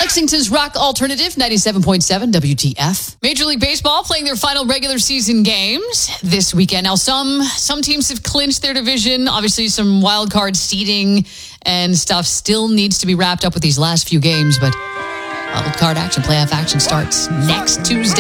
Lexington's rock alternative, 97.7 WTF. Major League Baseball playing their final regular season games this weekend. Now, some teams have clinched their division. Obviously, some wild card seeding and stuff still needs to be wrapped up with these last few games. But wild card action, playoff action starts next Tuesday.